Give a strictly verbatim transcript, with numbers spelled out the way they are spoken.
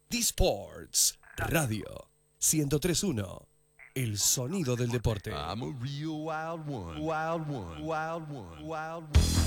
D-Sports Radio ciento tres punto uno. El sonido del deporte. I'm a real wild one, wild one, wild one, wild one.